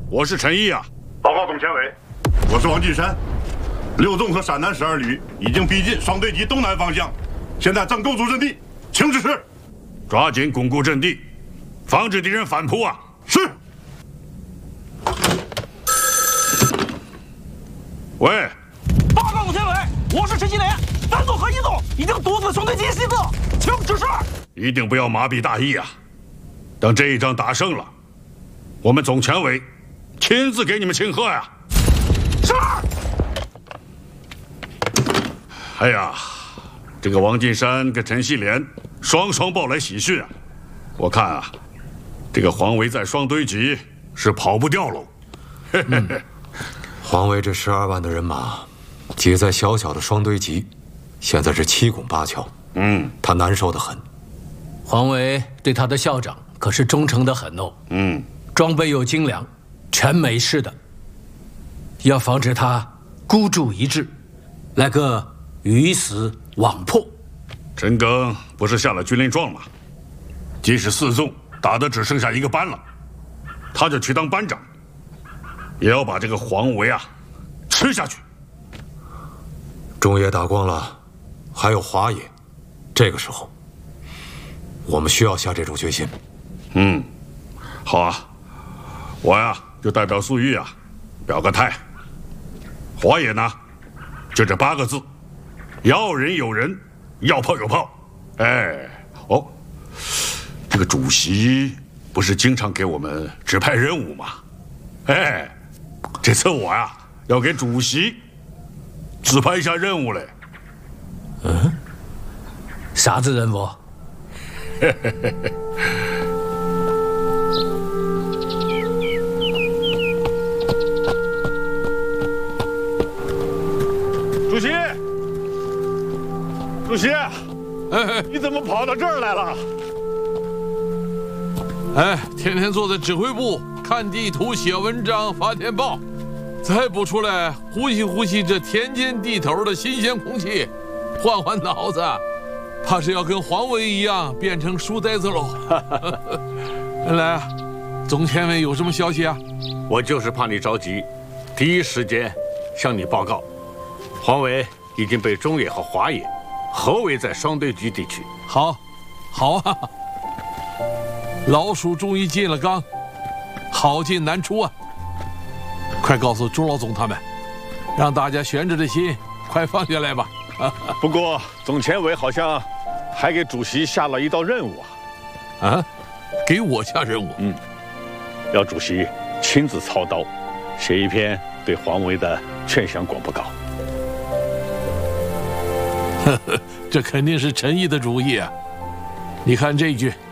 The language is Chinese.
我是陈毅啊。 报告总前委，我是王进山。六纵和陕南12旅已经逼近双对集东南方向，现在正构筑阵地，请指示。 抓紧巩固阵地，防止敌人反扑啊！ 是。 喂， 报告总前委，我是陈锡联，三纵和一纵已经堵死双对集西侧，请指示。 一定不要麻痹大意啊！等这一仗打胜了，我们总前委亲自给你们庆贺呀！ 是。 哎呀，这个王进山跟陈锡联双报来喜讯啊！我看啊，这个黄维在双堆集是跑不掉喽。 黄维这12万的人马，挤在小小的双堆集，现在是七拱八翘，他难受得很。 黄维对他的校长可是忠诚得很哦，装备又精良，全美式的，要防止他孤注一掷，来个鱼死网破。 陈赓不是下了军令状吗？即使4纵打得只剩下1个班了，他就去当班长，也要把这个黄维啊吃下去。 中野打光了，还有华野，这个时候，我们需要下这种决心。 好啊，我呀就代表粟裕啊表个态。华野呢，就这8个字：要人有人，要炮有炮。哎，这个主席不是经常给我们指派任务吗？哎，这次我呀要给主席指派一下任务嘞。 啥子任务？ 主席，主席，你怎么跑到这儿来了？ 天天坐在指挥部看地图、写文章、发电报，再不出来呼吸这田间地头的新鲜空气，换脑子，怕是要跟黄维一样变成书呆子喽。来，总前委有什么消息啊？ 我就是怕你着急，第一时间向你报告，黄维已经被中野和华野合围在双堆集地区。 好啊，老鼠终于进了缸，好进难出啊！快告诉朱老总他们，让大家悬着的心快放下来吧。 不过总前委好像还给主席下了一道任务啊！ 给我下任务？ 要主席亲自操刀，写一篇对黄维的劝降广播稿。 这肯定是陈毅的主意啊！你看这一句。